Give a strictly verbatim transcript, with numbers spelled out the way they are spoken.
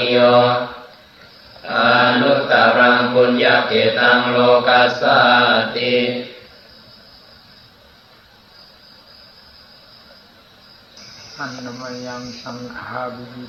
โยอนุตตรังปุญญเกตังโลกัสสติอันนมยังสังฆาวิ